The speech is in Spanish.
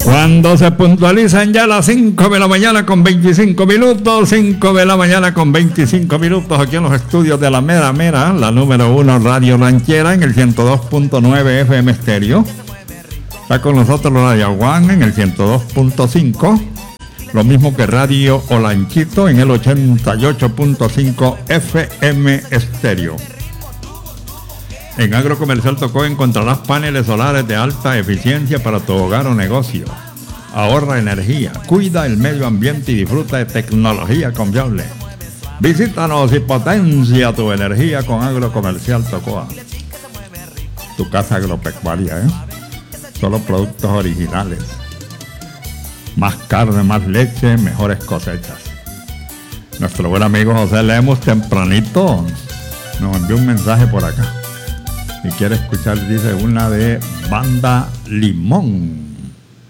Cuando se puntualizan ya las 5 de la mañana con 25 minutos, 5 de la mañana con 25 minutos, aquí en los estudios de la Mera Mera, la número 1 Radio Ranchera en el 102.9 FM Estéreo. Está con nosotros Radio One en el 102.5, lo mismo que Radio Olanchito en el 88.5 FM Estéreo. En Agrocomercial Tocó encontrarás paneles solares de alta eficiencia para tu hogar o negocio. Ahorra energía, cuida el medio ambiente y disfruta de tecnología confiable. Visítanos y potencia tu energía con Agrocomercial Tocoa. Tu casa agropecuaria, Solo productos originales. Más carne, más leche, mejores cosechas. Nuestro buen amigo José Lemos tempranito nos envió un mensaje por acá. Y quiere escuchar, dice, una de Banda Limón.